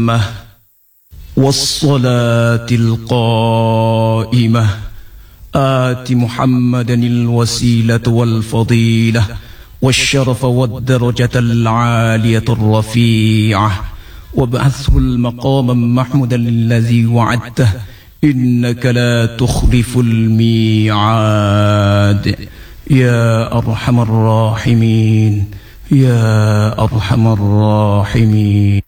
التامة والصلاة القائمة آت محمدا الوسيلة والفضيلة والشرف والدرجة العالية الرفيعة وابعثه المقام محمودا الذي وعدته إنك لا تخلف الميعاد يا أرحم الراحمين يا أرحم الراحمين.